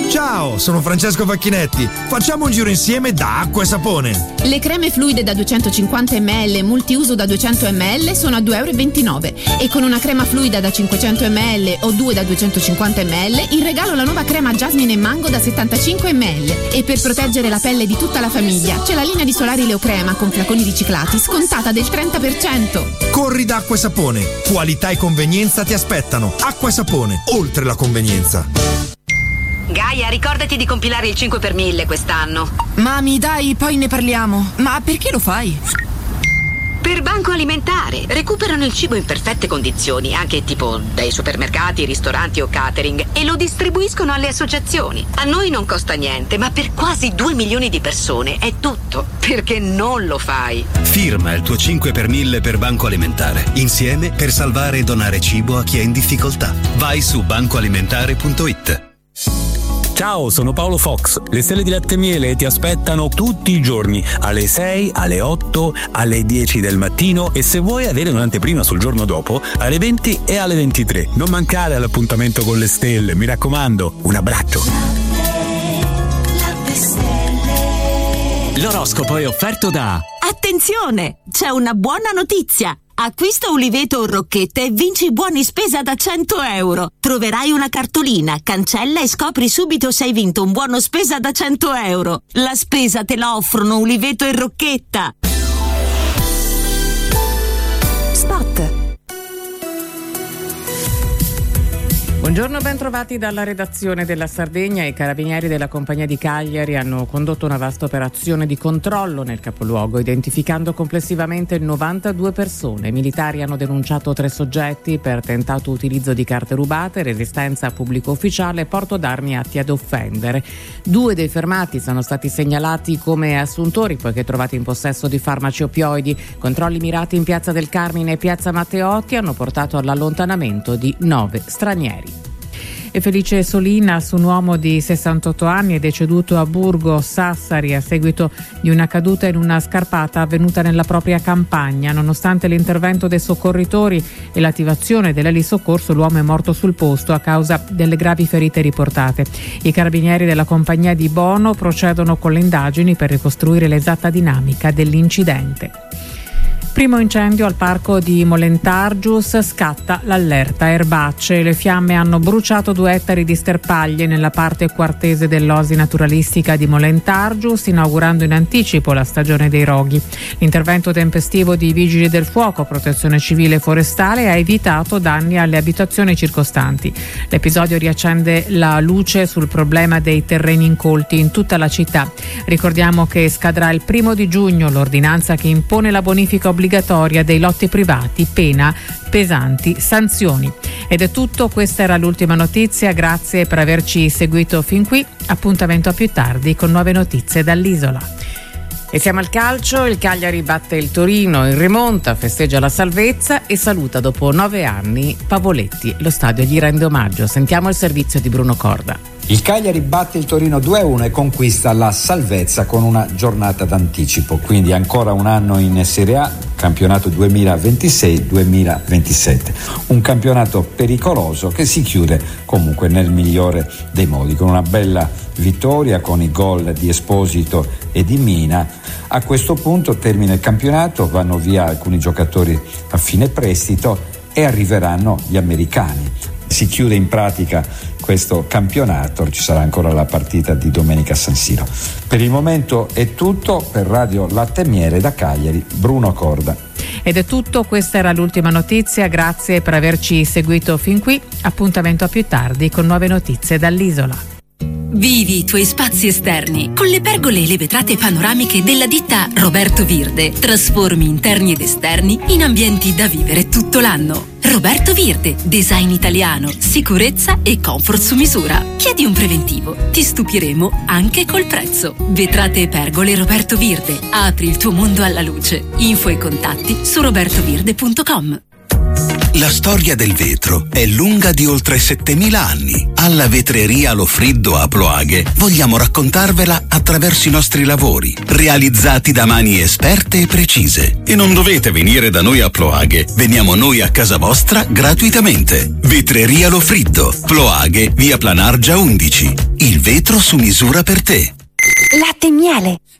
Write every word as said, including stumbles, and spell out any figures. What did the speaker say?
Ciao, sono Francesco Facchinetti. Facciamo un giro insieme da Acqua e Sapone. Le creme fluide da duecentocinquanta millilitri multiuso da duecento millilitri sono a due e ventinove euro e con una crema fluida da cinquecento millilitri o due da duecentocinquanta millilitri in regalo la nuova crema Jasmine e Mango da settantacinque millilitri. E per proteggere la pelle di tutta la famiglia c'è la linea di solari Leocrema con flaconi riciclati scontata del trenta per cento. Corri da Acqua e Sapone. Qualità e convenienza ti aspettano. Acqua e Sapone, oltre la convenienza. Gaia, ricordati di compilare il cinque per mille quest'anno. Mami, dai, poi ne parliamo. Ma perché lo fai? Per Banco Alimentare. Recuperano il cibo in perfette condizioni, anche tipo dai supermercati, ristoranti o catering, e lo distribuiscono alle associazioni. A noi non costa niente, ma per quasi due milioni di persone è tutto. Perché non lo fai? Firma il tuo cinque per mille per Banco Alimentare. Insieme per salvare e donare cibo a chi è in difficoltà. Vai su banco alimentare punto it. Ciao, sono Paolo Fox. Le stelle di latte e miele ti aspettano tutti i giorni alle sei, alle otto, alle dieci del mattino e se vuoi avere un'anteprima sul giorno dopo alle venti e alle ventitré. Non mancare all'appuntamento con le stelle, mi raccomando. Un abbraccio. L'oroscopo è offerto da... Attenzione! C'è una buona notizia! Acquista Uliveto o Rocchette e vinci buoni spesa da cento euro. Troverai una cartolina, cancella e scopri subito se hai vinto un buono spesa da cento euro. La spesa te la offrono Uliveto e Rocchetta. Spot. Buongiorno, ben trovati dalla redazione della Sardegna. I carabinieri della compagnia di Cagliari hanno condotto una vasta operazione di controllo nel capoluogo, identificando complessivamente novantadue persone. I militari hanno denunciato tre soggetti per tentato utilizzo di carte rubate, resistenza a pubblico ufficiale e porto d'armi atti ad offendere. Due dei fermati sono stati segnalati come assuntori poiché trovati in possesso di farmaci oppioidi. Controlli mirati in Piazza del Carmine e Piazza Matteotti hanno portato all'allontanamento di nove stranieri. E Felice Solinas, un uomo di sessantotto anni, è deceduto a Burgo Sassari a seguito di una caduta in una scarpata avvenuta nella propria campagna. Nonostante l'intervento dei soccorritori e l'attivazione dell'elisoccorso, l'uomo è morto sul posto a causa delle gravi ferite riportate. I carabinieri della compagnia di Bono procedono con le indagini per ricostruire l'esatta dinamica dell'incidente. Primo incendio al parco di Molentargius, scatta l'allerta erbacce. Le fiamme hanno bruciato due ettari di sterpaglie nella parte quartese dell'oasi naturalistica di Molentargius, inaugurando in anticipo la stagione dei roghi. L'intervento tempestivo di vigili del fuoco, protezione civile e forestale ha evitato danni alle abitazioni circostanti. L'episodio riaccende la luce sul problema dei terreni incolti in tutta la città. Ricordiamo che scadrà il primo di giugno l'ordinanza che impone la bonifica obbligatoria dei lotti privati, pena pesanti sanzioni. Ed è tutto, questa era l'ultima notizia, grazie per averci seguito fin qui, appuntamento a più tardi con nuove notizie dall'isola. E siamo al calcio, il Cagliari batte il Torino in rimonta, festeggia la salvezza e saluta dopo nove anni Pavoletti, lo stadio gli rende omaggio. Sentiamo il servizio di Bruno Corda. Il Cagliari batte il Torino due a uno e conquista la salvezza con una giornata d'anticipo, quindi ancora un anno in Serie A, campionato duemilaventisei duemilaventisette. Un campionato pericoloso che si chiude comunque nel migliore dei modi, con una bella vittoria, con i gol di Esposito e di Mina. A questo punto termina il campionato, vanno via alcuni giocatori a fine prestito e arriveranno gli americani. Si chiude in pratica questo campionato, ci sarà ancora la partita di domenica a San Siro. Per il momento è tutto, per Radio Latte e Miele da Cagliari, Bruno Corda. Ed è tutto, questa era l'ultima notizia, grazie per averci seguito fin qui, appuntamento a più tardi con nuove notizie dall'isola. Vivi i tuoi spazi esterni con le pergole e le vetrate panoramiche della ditta Roberto Virde. Trasformi interni ed esterni in ambienti da vivere tutto l'anno. Roberto Virde, design italiano, sicurezza e comfort su misura. Chiedi un preventivo, ti stupiremo anche col prezzo. Vetrate e pergole Roberto Virde, apri il tuo mondo alla luce. Info e contatti su robertovirde punto com. La storia del vetro è lunga di oltre settemila anni. Alla vetreria Lofriddo a Ploaghe vogliamo raccontarvela attraverso i nostri lavori, realizzati da mani esperte e precise. E non dovete venire da noi a Ploaghe, veniamo noi a casa vostra gratuitamente. Vetreria Lofriddo, Ploaghe, via Planargia undici. Il vetro su misura per te. Latte e miele,